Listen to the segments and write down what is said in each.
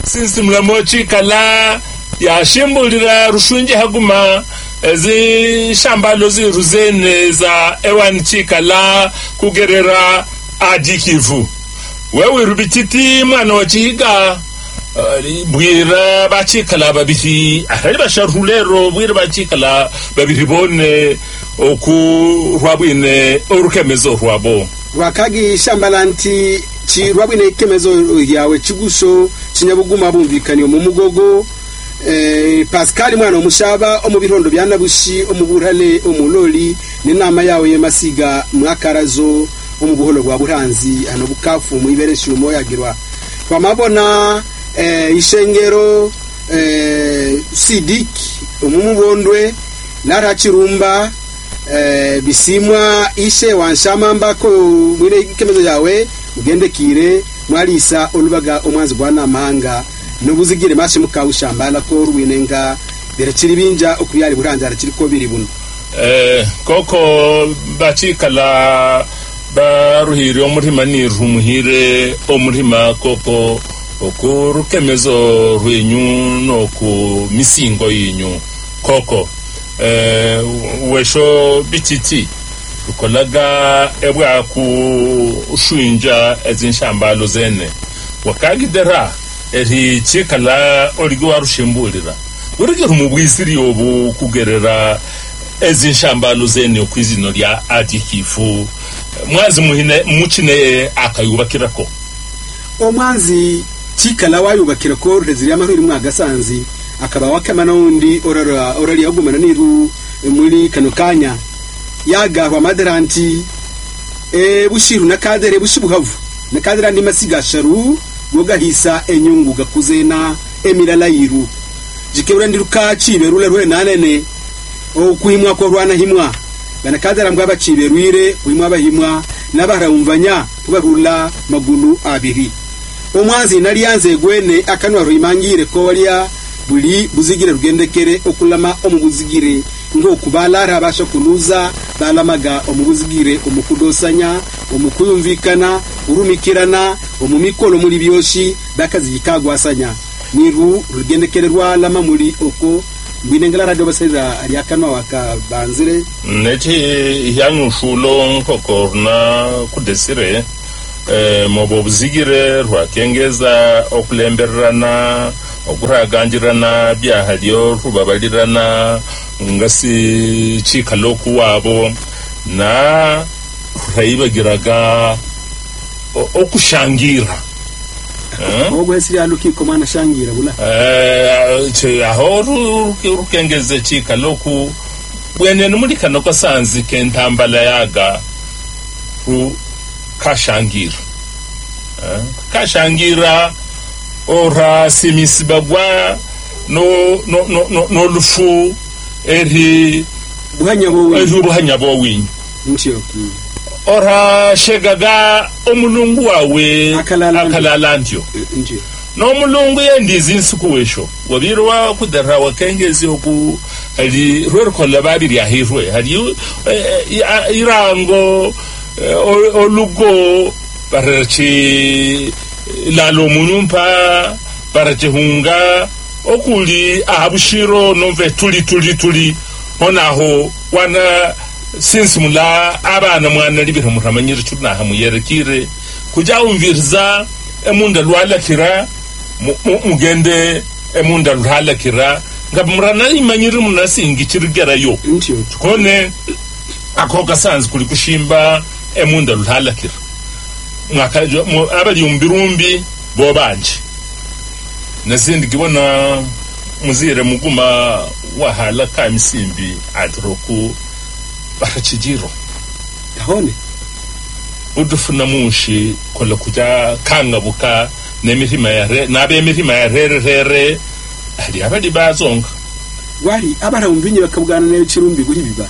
since mlamochi kala ya shimbulira rushunje haguma ezi shambalo ziruzene za ewan chikala kugerera adikivu wewe rubititi mwana wachiga bwira bachikala babiri ahari basharulero bwira bachikala babiri bone oku rwabwine orukemezo rwabo wakagi shambalanti chi rwabwine kemezo yawe chigusho chinyabuguma bumvikaniye mu mugogo Pascal mwana omushaba omubirondo byanabushi omuburale omuloli n'inama yawe yemasiga mwakarazo omubuholo bwa buranzi ano bukafu mu iberesho moyagirwa twamabona ishengero Sidik omumubondwe lara chirumba bisimwa ishe wanshamamba ko mwire kemezo yawe mugendekire mwalisa olubaga omwanzi gwa namanga nubuzigire mashi mukawushambala ko ruwinenga berekiri binja okuyali buranzara kiriko biri buno koko bachikala baruhire omurima ni rumuhire omurima koko okurukemezo rwenyu no ku misingo yinyu koko wesho bititi ukolaga ebwa ku ushinja ezinshambalo zene wakagidera eri chikala origo warushembulira urigera umubwisiri obu kugerera ezinshambalo zene okwizino lya adikifu mwazi muhine muchine akayubakirako omwanzi chikala wayubakirako reziri amahuri mwagasanzi akaba wakamana undi orari yagumana niru muri kanokanya yagahwa madaranti bushiru nakadere bushibuhavu nakadera ndi masiga sharu gogahisa enyungu gakuzena emirala yiru jikebura ndiruka chiberule rwe nanene okuhimwa ko rwana himwa banakadera mbwa bachiberwire kuhimwa bahimwa nabarawumvanya kubarula magulu abiri omwanzi nali yanze gwene akanwa ruimangire ko waliya buli buzigire rugendekere okulama omubuzigire ngo kubalara abasha kunuza balamaga omubuzigire omukudosanya omukuyumvikana urumikirana omumikolo muri byoshi bakazikagwasanya niru rugendekere rwalama muri oko ngwinengala radio baseza aliakanwa wakabanzire neti yanushulo nkoko na kudesire mobo buzigire rwakengeza okulemberana okuraganjirana byahaliyo rubabalirana ngasi chikaloku wabo na rayibagiraga okushangira obwesiri aluki komana shangira bula ahoru rukengeze chikaloku bwene numurikano kwasanzi kentambala yaga kashangira kashangira ora simisibagwa no lufu eri buhanya bo winyi ntyo ora shegaga omulungu wawe akalala ntyo no mulungu yendizi nsukuwesho wabirwa kudara wakengezi oku ali rwerkola babiri ahirwe hari irango olugo barachi lalo munyumpa barachi hunga okuli abushiro nove tuli honaho wana since mula abana mwana libira muramanyira chuna hamuyerekire kuja umvirza emunda lwalakira mugende emunda lwalakira ngabumrana imanyira munasingi kirigerayo kone akoka sanzi kuli kushimba emunda lwalakira mwakajo abali umbirumbi bobanje nasindi kibona muzire muguma wahala ka misimbi adroku barachijiro hone udufuna mushi kola kuja kanga buka nemirima ya nabe mirima ya rere ali abadi bazonga wari abara umvinye bakabugana nayo kirumbi guhibiba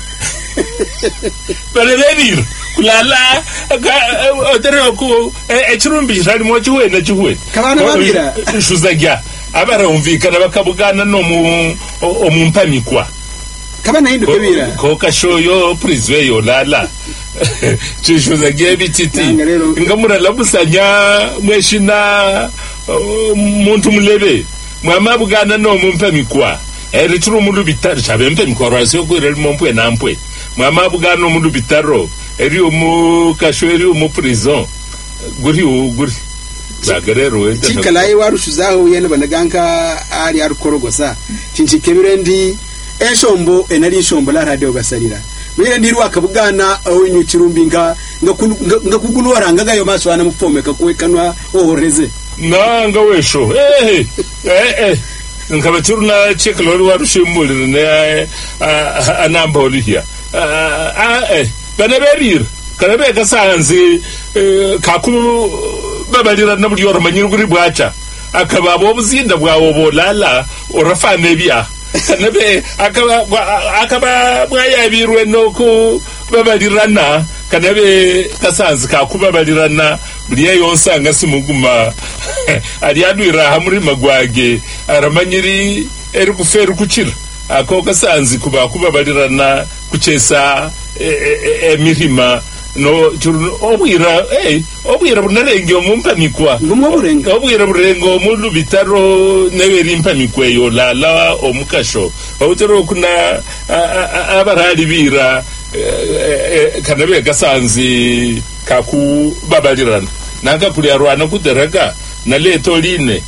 Balebir kulala odere ko ekirumbi rali mo chiwe na chiwe kabana babira shuzagya abara umvikana bakabugana no mu omumpamikwa kabana hindu kebira ko kashoyo prizwe yo lala chishuzagya bititi ngamura labusanya mweshina muntu mulebe mwamabugana no mumpe mikwa erituru umundu bitaro chabe mpe mikwa rwase ko iri mumpwe nampwe mwamabugana no mundu bitaro eri umukasho eri umuprison guri bagarero chikalaye warushuzaho yene banaganka ari arukorogosa cinchikebirendi eshombo enali ishombo la radio gasalira mwire ndiru akabugana awinyu kirumbinga ngakugulu waranga yo maso ana mupomeka kwekanwa ohoreze nanga wesho nkabatiru na cheklori warushimuli ne anamboli here banaberira kanabe gasanze kakulu babalira na buli yoromanyira kuri bwacha akababo obuzinda bwawo bolala orafane bya kanabe akaba bwayabirwe noku babalirana kanabe kasanze kakubabalirana buli yonsanga simuguma ali adwira hamuri magwage aramanyiri eri kuferu kuchira ako kasanze kubabalirana kuchesa emirima no obwira bunarenge omumpamikwa obwira burengo omundu bitaro neweri mpamikwe yo lala omukasho obutero kuna abarali bira kanabe gasanzi kaku babalirana nanga kuli arwana kudereka na leto line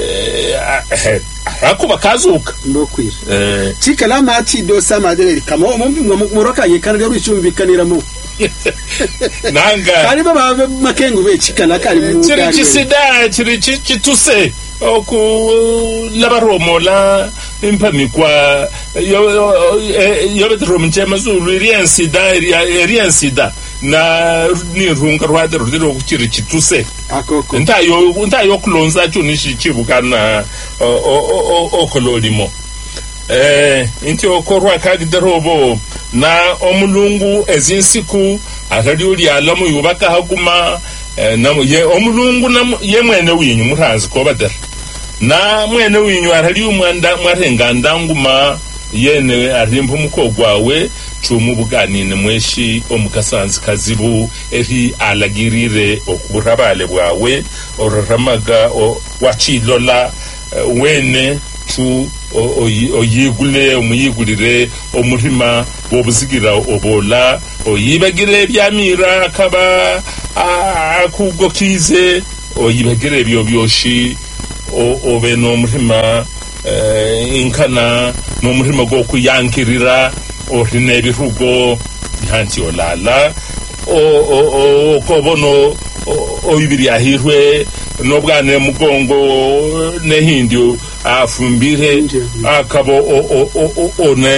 akuba kazuka ndokwira chikalama ati do samadere kama omumbi muroka yekana rwicumbikanira mu nanga kali baba makengo bechikana kali mu chiri chituse oku labaromo la impamikwa yo betro mchema zulu iriensida na ni runga rwade rudiro kuchiri chituse akoko ntayo kulonza chunishi chibukana okololimo inti okorwa kagiderobo na omulungu ezinsiku atali uli alamu yubaka haguma na ye omulungu na ye mwene winyu muranzi ko badar na mwene winyu atali umwanda mwarenga ndanguma yene arimpu mukogwawe cumu buganine mweshi omukasanzi kazibu eri alagirire okuburabale bwawe oraramaga wachilola wene tu oyigule omuyigulire omurima bobuzigira obola oyibagire byamira kaba akugokize oyibagire byo byoshi obe no murima inkana no murima go kuyankirira orine birugo ntanti olala kobono oyibiri ahirwe nobwane mugongo nehindio afumbire akabo one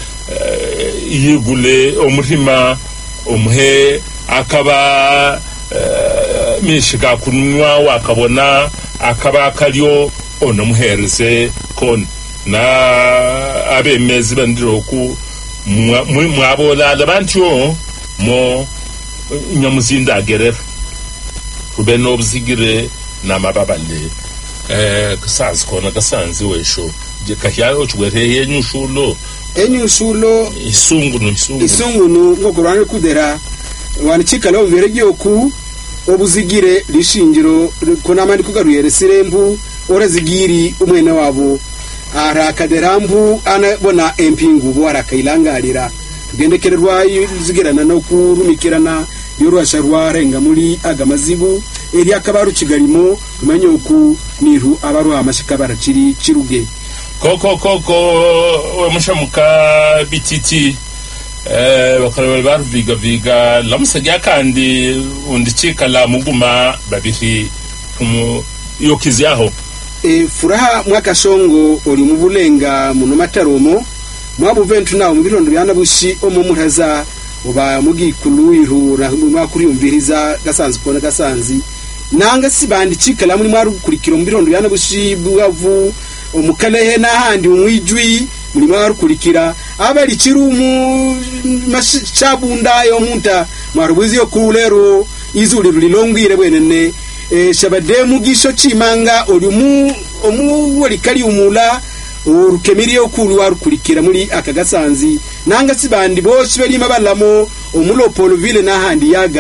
yigule omurima omhe akaba mishiga kunwa wakabona akaba kalyo onomuhereze kon na abemezi bandiroku mwabola labantyo mo nyamuzinda agerera kubeno obuzigire namababale kasanzi kona kasanzi wesho kahyayo chwereye enyushulo isungunu ngokurane kudera wanichika lo veregyoku obuzigire lishingiro kona mandi kugaruyere sirembu orazigiri umwene wabo arakaderambu anabona empingu bo arakailangalira tugendekererwa yizigirana no kurumikirana yorwasharwa renga muri agamazibu eri akabaru kigalimo kumanyoku niru abaru amashika baraciri kiruge koko wemushamuka bititi bakara baruviga lamusajya kandi undicika la muguma babiri yokiziaho furaha mwaka shongo oli mubulenga muno mataromo mwabu ventu nawo mubirondo byana bushi omumuraza oba mugikuluiru na mwakuriyumviriza gasanzi kona gasanzi nanga sibandi cikala muri mwaru kurikiro mubirondo byana bushi bwavu omukalehe nahandi umwijwi muri mwaru kurikira abali kirumu mashabunda yo munta mwarubuzi yo kulero izuli lilongwire bwenene shabade mugisho chimanga olimu wali kali umula urukemiri okulu warukurikira muri akagasanzi nanga sibandi bose bali mabalamo omulopolo vile nahandi yaga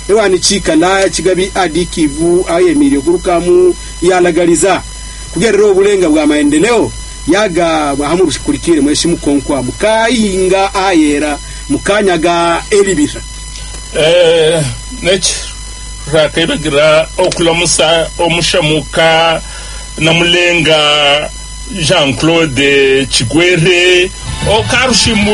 ewani chikala chigabi adikivu ayemire kurukamu yalagaliza kugerero obulenga bwa maendeleo yaga bahamuru kurikire mweshi mukonkwa mukayinga ayera mukanyaga elibira nech rakaibagira okulamusa omushamuka namulenga Jean-Claude Chigwere o Karushimu